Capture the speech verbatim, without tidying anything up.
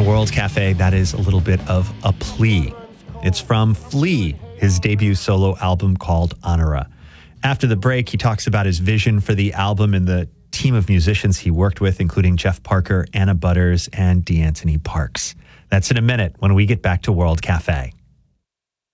World Cafe, that is a little bit of a plea. It's from Flea, his debut solo album called Honora. After the break, he talks about his vision for the album and the team of musicians he worked with, including Jeff Parker, Anna Butters, and DeAnthony Parks. That's in a minute when we get back to World Cafe.